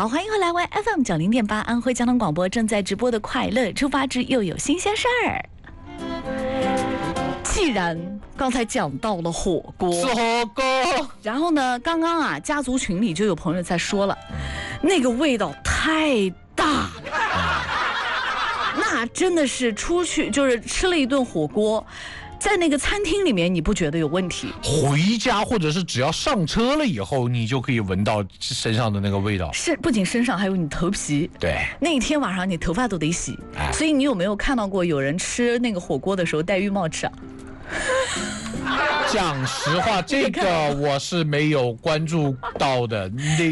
好，欢迎回来 ，FM90.8安徽交通广播正在直播的快乐出发之又有新鲜事儿。既然刚才讲到了火锅， 吃火锅， 然后呢，刚刚啊，家族群里就有朋友在说了，那个味道太大了，那真的是出去就是吃了一顿火锅。在那个餐厅里面，你不觉得有问题？ 回家或者是只要上车了以后，你就可以闻到身上的那个味道。 是，不仅身上还有你头皮。 对， 那一天晚上你头发都得洗。所以你有没有看到过有人吃那个火锅的时候戴浴帽吃啊？ 讲实话，这个我是没有关注到的。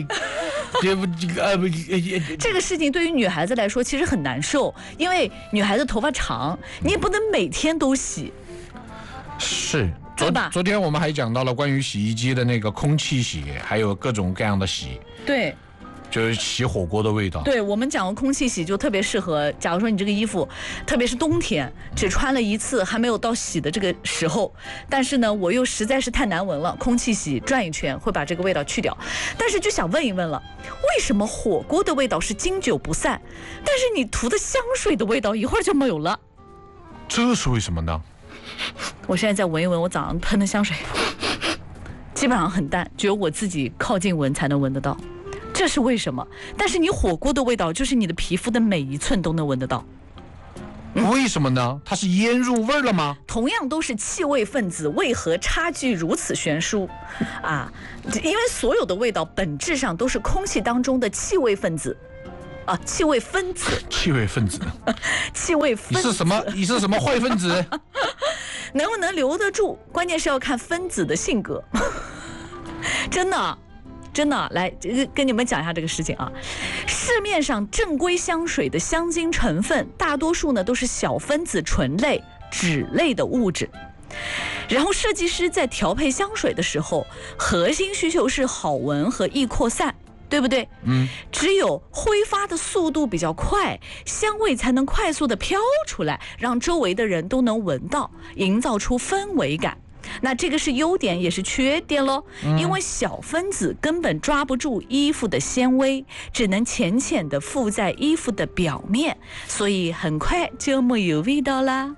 这个事情对于女孩子来说其实很难受，因为女孩子头发长，你也不能每天都洗。 是， 对吧？ 昨天我们还讲到了关于洗衣机的那个空气洗，还有各种各样的洗。 对。 就是洗火锅的味道。 对，我们讲过空气洗就特别适合，假如说你这个衣服，特别是冬天，只穿了一次，还没有到洗的这个时候，但是呢，我又实在是太难闻了，空气洗转一圈会把这个味道去掉。但是就想问一问了，为什么火锅的味道是经久不散，但是你涂的香水的味道一会儿就没有了？ 这是为什么呢？ 我现在再闻一闻我早上喷的香水，基本上很淡，只有我自己靠近闻才能闻得到。这是为什么？但是你火锅的味道，就是你的皮肤的每一寸都能闻得到。 为什么呢？它是腌入味了吗？ 同样都是气味分子，为何差距如此悬殊？啊，因为所有的味道本质上都是空气当中的气味分子。啊，气味分子。 气味分子。 气味分子。 你是什么？你是什么坏分子？ 能不能留得住？关键是要看分子的性格。真的。真的，来跟你们讲一下这个事情啊。市面上正规香水的香精成分，大多数呢都是小分子醇类、酯类的物质。然后设计师在调配香水的时候，核心需求是好闻和易扩散，对不对？只有挥发的速度比较快，香味才能快速的飘出来，让周围的人都能闻到，营造出氛围感。那这个是优点也是缺点咯，因为小分子根本抓不住衣服的纤维，只能浅浅地附在衣服的表面，所以很快就没有味道啦。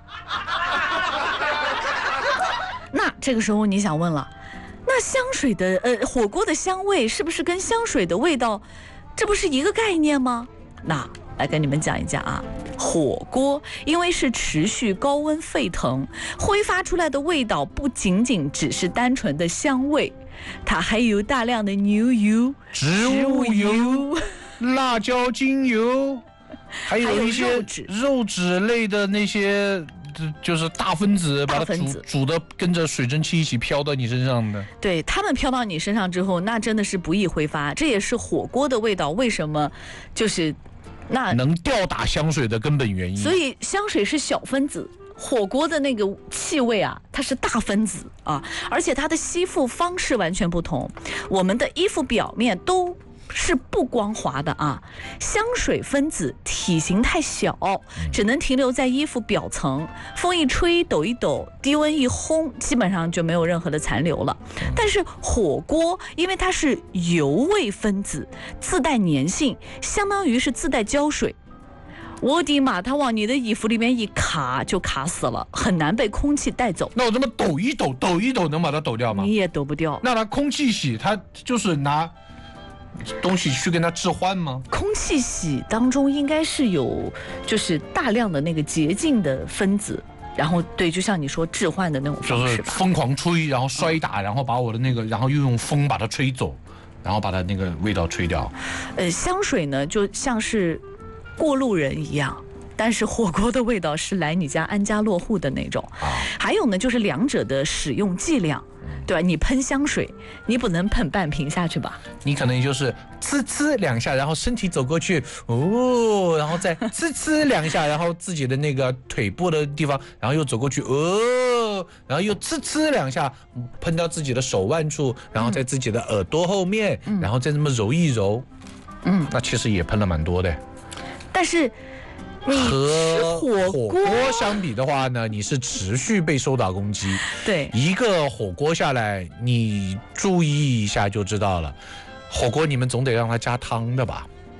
那这个时候你想问了，那香水的火锅的香味是不是跟香水的味道这不是一个概念吗？那来跟你们讲一讲啊，火锅因为是持续高温沸腾，挥发出来的味道不仅仅只是单纯的香味，它还有大量的牛油、 植物油、辣椒精油，还有一些肉脂类的那些，就是大分子，把它煮的跟着水蒸气一起飘到你身上的。 对，它们飘到你身上之后，那真的是不易挥发。这也是火锅的味道为什么就是那能吊打香水的根本原因。 所以香水是小分子，火锅的那个气味啊，它是大分子啊，而且它的吸附方式完全不同。我们的衣服表面都是不光滑的啊，香水分子体型太小，只能停留在衣服表层，风一吹抖一抖，低温一烘，基本上就没有任何的残留了。但是火锅因为它是油味分子，自带粘性，相当于是自带胶水，我的妈，它往你的衣服里面一卡就卡死了，很难被空气带走。 那我这么抖一抖抖一抖能把它抖掉吗？ 你也抖不掉。 那它空气洗它就是拿东西去跟它置换吗？ 空气洗当中应该是有就是大量的那个洁净的分子，然后对，就像你说置换的那种方式吧， 就是疯狂吹，然后摔打，然后把我的那个，然后又用风把它吹走，然后把它那个味道吹掉。 香水呢就像是过路人一样，但是火锅的味道是来你家安家落户的那种。还有呢就是两者的使用剂量，对吧？你喷香水，你不能喷半瓶下去吧？ 你可能也就是呲呲两下，然后身体走过去，哦，然后再呲呲两下，然后自己的那个腿部的地方，然后又走过去，哦，然后又呲呲两下，喷到自己的手腕处，然后在自己的耳朵后面，然后再这么揉一揉，那其实也喷了蛮多的。 但是你和火锅相比的话呢，你是持续被受到攻击。 对， 一个火锅下来，你注意一下就知道了。火锅你们总得让它加汤的吧？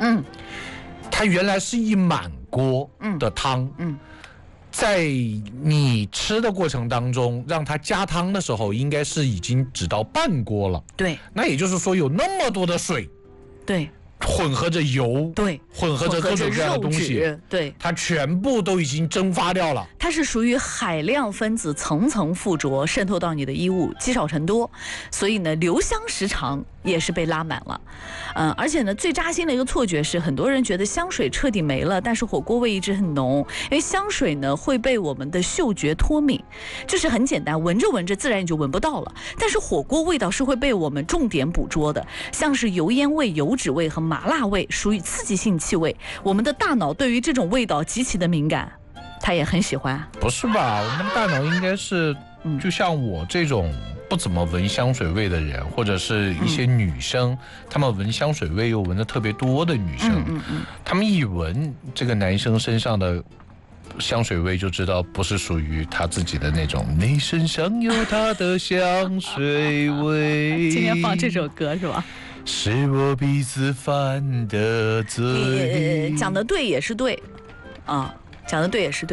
它原来是一满锅的汤，在你吃的过程当中，让它加汤的时候，应该是已经只到半锅了。 对， 那也就是说有那么多的水， 对， 混合着油， 对， 混合着各种各样的东西， 对， 它全部都已经蒸发掉了。 它是属于海量分子层层附着，渗透到你的衣物，积少成多，所以呢，留香时长也是被拉满了。而且呢，最扎心的一个错觉是，很多人觉得香水彻底没了，但是火锅味一直很浓，因为香水呢会被我们的嗅觉脱敏，就是很简单，闻着闻着自然你就闻不到了。但是火锅味道是会被我们重点捕捉的，像是油烟味、油脂味和麻辣味属于刺激性气味，我们的大脑对于这种味道极其的敏感。他也很喜欢。 不是吧？我们大脑应该是，就像我这种不怎么闻香水味的人，或者是一些女生，她们闻香水味又闻得特别多的女生，她们一闻这个男生身上的香水味，就知道不是属于他自己的那种。你身上有他的香水味。 今天放这首歌是吧？ 是我鼻子犯的罪。 讲的对也是对，啊，讲的对也是对。